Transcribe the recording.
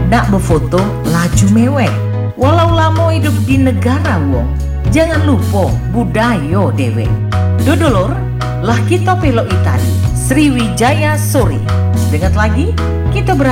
nak befoto laju mewek. Walau lamo hidup di negara wong, jangan lupa budaya dewek. Dodolor, lah kita pelok tadi Sriwijaya Sore. Sedengat lagi kita